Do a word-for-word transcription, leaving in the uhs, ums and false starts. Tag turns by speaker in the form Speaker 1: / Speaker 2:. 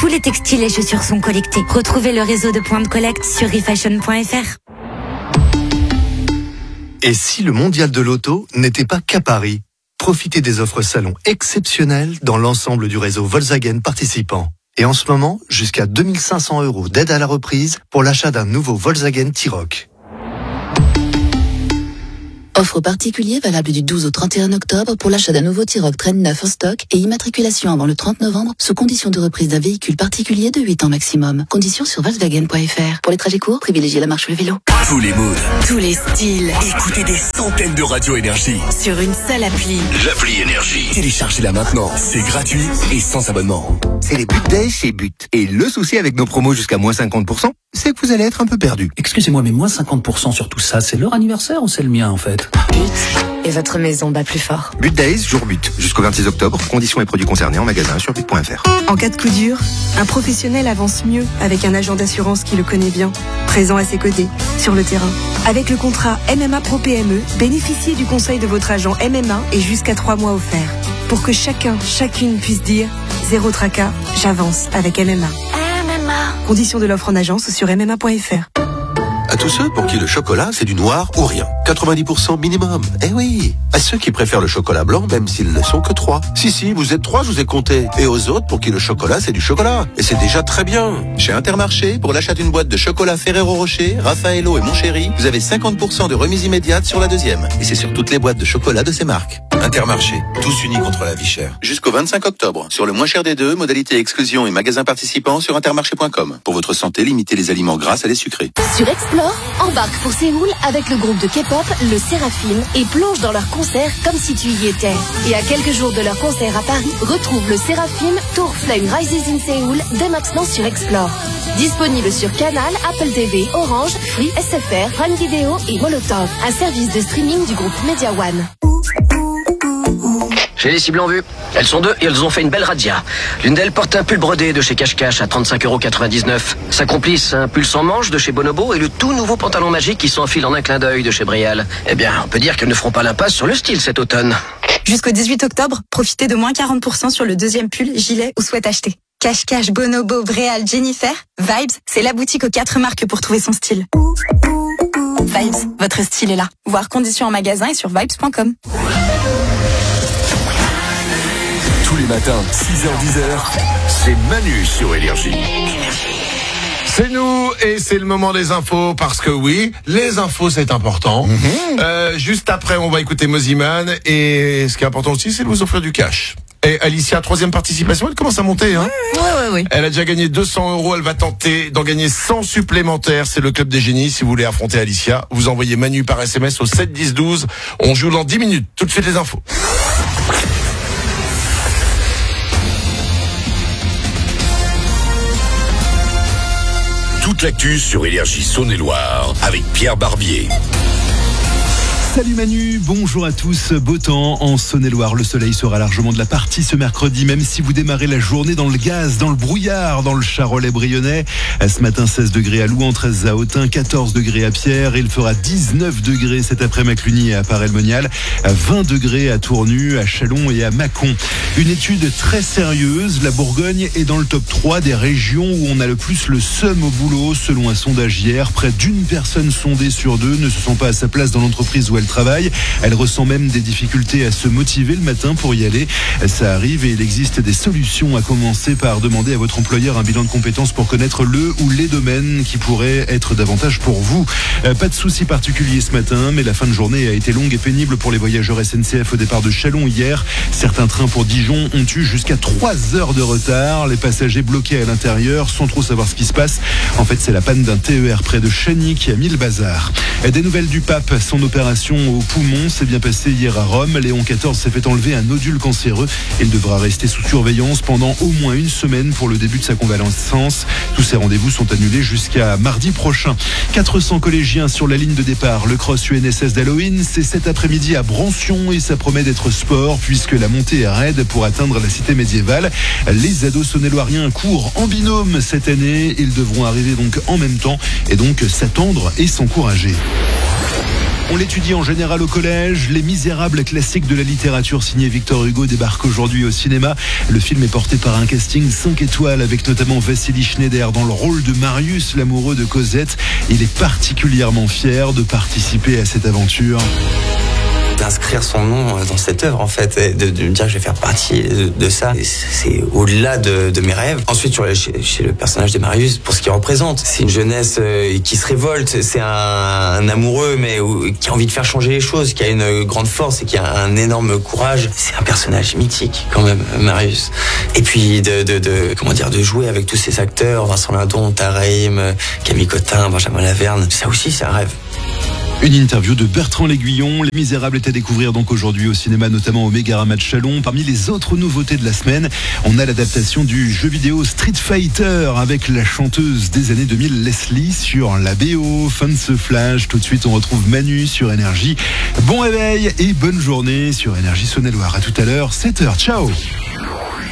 Speaker 1: Tous les textiles et chaussures sont collectés. Retrouvez le réseau de points de collecte sur refashion point f r.
Speaker 2: Et si le mondial de l'auto n'était pas qu'à Paris? Profitez des offres salon exceptionnelles dans l'ensemble du réseau Volkswagen participant. Et en ce moment, jusqu'à deux mille cinq cents euros d'aide à la reprise pour l'achat d'un nouveau Volkswagen T-Roc.
Speaker 3: Offre particulier valable du douze au trente et un octobre pour l'achat d'un nouveau T-Roc Train neuf en stock et immatriculation avant le trente novembre sous condition de reprise d'un véhicule particulier de huit ans maximum. Conditions sur volkswagen point f r. Pour les trajets courts, privilégiez la marche ou le vélo.
Speaker 4: Tous les moods,
Speaker 5: tous les styles.
Speaker 4: Écoutez des centaines de radios Énergie
Speaker 5: sur une seule appli.
Speaker 4: L'appli Énergie. Téléchargez-la maintenant. C'est gratuit et sans abonnement.
Speaker 6: C'est les But Days chez But. Et le souci avec nos promos jusqu'à moins cinquante pour cent, c'est que vous allez être un peu perdu.
Speaker 7: Excusez-moi, mais moins cinquante pour cent sur tout ça, c'est leur anniversaire ou c'est le mien en fait?
Speaker 5: But et votre maison bat plus fort.
Speaker 6: But Days, jour but. Jusqu'au vingt-six octobre. Conditions et produits concernés en magasin sur but point f r.
Speaker 8: En cas de coup dur, un professionnel avance mieux avec un agent d'assurance qui le connaît bien, présent à ses côtés, sur le terrain. Avec le contrat M M A Pro P M E, bénéficiez du conseil de votre agent M M A et jusqu'à trois mois offerts. Pour que chacun, chacune puisse dire zéro tracas, j'avance avec M M A.
Speaker 5: M M A.
Speaker 8: Conditions de l'offre en agence sur m m a point f r.
Speaker 9: À tous ceux pour qui le chocolat, c'est du noir ou rien. quatre-vingt-dix pour cent minimum. Eh oui. À ceux qui préfèrent le chocolat blanc, même s'ils ne sont que trois. Si, si, vous êtes trois, je vous ai compté. Et aux autres pour qui le chocolat, c'est du chocolat. Et c'est déjà très bien. Chez Intermarché, pour l'achat d'une boîte de chocolat Ferrero Rocher, Raffaello et Mon Chéri, vous avez cinquante pour cent de remise immédiate sur la deuxième. Et c'est sur toutes les boîtes de chocolat de ces marques. Intermarché, tous unis contre la vie chère. Jusqu'au vingt-cinq octobre. Sur le moins cher des deux, modalité exclusion et magasins participants sur intermarché point com. Pour votre santé, limitez les aliments gras à les sucrés.
Speaker 10: Sur Explore, embarque pour Séoul avec le groupe de K-pop, le Séraphim, et plonge dans leur concert comme si tu y étais. Et à quelques jours de leur concert à Paris, retrouve le Séraphim Tour Flame Rises in Séoul dès maintenant sur Explore. Disponible sur Canal, Apple T V, Orange, Free, S F R, Prime Video et Molotov, un service de streaming du groupe Media One.
Speaker 11: J'ai les cibles en vue. Elles sont deux et elles ont fait une belle razzia. L'une d'elles porte un pull brodé de chez Cache Cache à trente-cinq euros quatre-vingt-dix-neuf. Sa complice, un pull sans manche de chez Bonobo et le tout nouveau pantalon magique qui s'enfile en un clin d'œil de chez Brial. Eh bien, on peut dire qu'elles ne feront pas l'impasse sur le style cet automne.
Speaker 12: Jusqu'au dix-huit octobre, profitez de moins quarante pour cent sur le deuxième pull, gilet ou sweat acheté. Cache Cache, Bonobo, Bréal, Jennifer, Vibes, c'est la boutique aux quatre marques pour trouver son style. Vibes, votre style est là. Voir conditions en magasin et sur vibes point com.
Speaker 4: Tous les matins, six heures dix heures, c'est Manu sur Énergie.
Speaker 13: C'est nous et c'est le moment des infos parce que oui, les infos c'est important. Mm-hmm. Euh, juste après, on va écouter Moziman et ce qui est important aussi, c'est de vous offrir du cash. Et Alicia, troisième participation, elle commence à monter. Hein.
Speaker 5: Ouais, ouais, ouais.
Speaker 13: Elle a déjà gagné deux cents euros, elle va tenter d'en gagner cent supplémentaires. C'est le club des génies. Si vous voulez affronter Alicia, vous envoyez Manu par S M S au sept dix douze. On joue dans dix minutes. Tout de suite les infos.
Speaker 4: Toute l'actu sur Énergie Saône-et-Loire avec Pierre Barbier.
Speaker 14: Salut Manu, bonjour à tous. Beau temps en Saône-et-Loire. Le soleil sera largement de la partie ce mercredi, même si vous démarrez la journée dans le gaz, dans le brouillard, dans le Charolais brionnais. Ce matin, seize degrés à Louan, treize à Autun, quatorze degrés à Pierre. Il fera dix-neuf degrés cet après-midi à Cluny et à Paray-le-Monial, vingt degrés à Tournu, à Châlons et à Mâcon. Une étude très sérieuse. La Bourgogne est dans le top trois des régions où on a le plus le seum au boulot. Selon un sondage hier, près d'une personne sondée sur deux ne se sent pas à sa place dans l'entreprise où elle travaille. Elle ressent même des difficultés à se motiver le matin pour y aller. Ça arrive et il existe des solutions, à commencer par demander à votre employeur un bilan de compétences pour connaître le ou les domaines qui pourraient être davantage pour vous. Pas de soucis particuliers ce matin, mais la fin de journée a été longue et pénible pour les voyageurs S N C F au départ de Châlons hier. Certains trains pour Dijon ont eu jusqu'à trois heures de retard. Les passagers bloqués à l'intérieur sans trop savoir ce qui se passe. En fait, c'est la panne d'un T E R près de Chagny qui a mis le bazar. Des nouvelles du pape, son opération au poumon s'est bien passée hier à Rome. Léon quatorze s'est fait enlever un nodule cancéreux. Il devra rester sous surveillance pendant au moins une semaine pour le début de sa convalescence. Tous ces rendez-vous sont annulés jusqu'à mardi prochain. quatre cents collégiens sur la ligne de départ. Le cross U N S S d'Halloween, c'est cet après-midi à Brancion et ça promet d'être sport puisque la montée est raide pour atteindre la cité médiévale. Les ados saône-et-loiriens courent en binôme cette année. Ils devront arriver donc en même temps et donc s'attendre et s'encourager. On l'étudie en général au collège. Les Misérables, classiques de la littérature signé Victor Hugo, débarquent aujourd'hui au cinéma. Le film est porté par un casting cinq étoiles avec notamment Vassili Schneider dans le rôle de Marius, l'amoureux de Cosette. Il est particulièrement fier de participer à cette aventure.
Speaker 15: D'inscrire son nom dans cette œuvre, en fait, et de, de me dire que je vais faire partie de, de ça, c'est au-delà de, de mes rêves. Ensuite, sur, chez, chez le personnage de Marius, pour ce qu'il représente, c'est une jeunesse euh, qui se révolte, c'est un, un amoureux, mais où, qui a envie de faire changer les choses, qui a une grande force et qui a un énorme courage. C'est un personnage mythique, quand même, Marius. Et puis, de, de, de comment dire, de jouer avec tous ces acteurs, Vincent Lindon, Taraïm, Camille Cotin, Benjamin Laverne, ça aussi, c'est un rêve.
Speaker 14: Une interview de Bertrand L'Aiguillon. Les Misérables est à découvrir donc aujourd'hui au cinéma, notamment au Mégarama de Chalon. Parmi les autres nouveautés de la semaine, on a l'adaptation du jeu vidéo Street Fighter avec la chanteuse des années deux mille, Leslie, sur la B O. Fin de ce flash. Tout de suite, on retrouve Manu sur Énergie. Bon réveil et bonne journée sur Énergie Saône-et-Loire. À tout à l'heure, sept heures. Ciao.